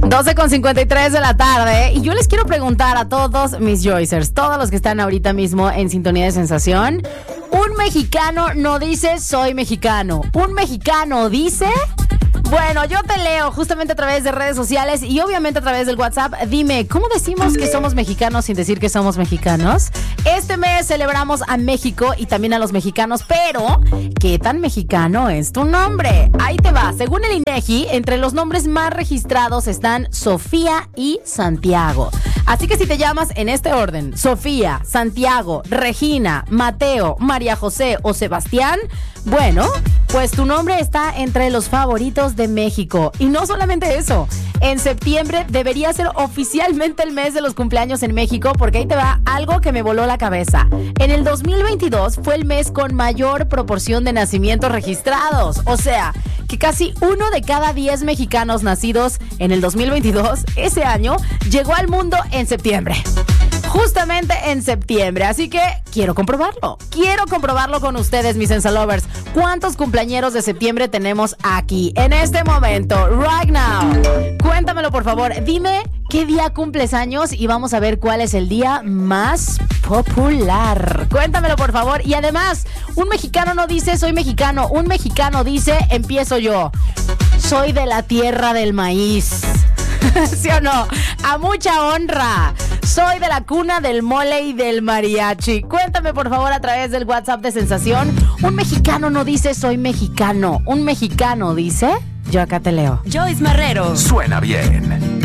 12:53 de la tarde. Y yo les quiero preguntar a todos mis Joycers, todos los que están ahorita mismo en sintonía de Sensación. Un mexicano no dice soy mexicano. Un mexicano dice... Bueno, yo te leo justamente a través de redes sociales y obviamente a través del WhatsApp. Dime, ¿cómo decimos que somos mexicanos sin decir que somos mexicanos? Este mes celebramos a México y también a los mexicanos, pero ¿qué tan mexicano es tu nombre? Ahí te va. Según el INEGI, entre los nombres más registrados están Sofía y Santiago. Así que si te llamas en este orden, Sofía, Santiago, Regina, Mateo, María José o Sebastián, bueno, pues tu nombre está entre los favoritos de México. Y no solamente eso, en septiembre debería ser oficialmente el mes de los cumpleaños en México, porque ahí te va algo que me voló la cabeza. En el 2022 fue el mes con mayor proporción de nacimientos registrados. O sea, que casi 1 de cada 10 mexicanos nacidos en el 2022, ese año, llegó al mundo en septiembre. Justamente en septiembre, así que quiero comprobarlo con ustedes, mis Sensalovers. ¿Cuántos cumpleañeros de septiembre tenemos aquí, en este momento, right now? Cuéntamelo, por favor, dime qué día cumples años y vamos a ver cuál es el día más popular. Cuéntamelo, por favor. Y además, un mexicano no dice soy mexicano, un mexicano dice empiezo yo. Soy de la tierra del maíz. ¿Sí o no? A mucha honra. Soy de la cuna del mole y del mariachi. Cuéntame, por favor, a través del WhatsApp de Sensación. Un mexicano no dice soy mexicano. Un mexicano dice... Yo acá te leo. Joyce Marrero. Suena bien.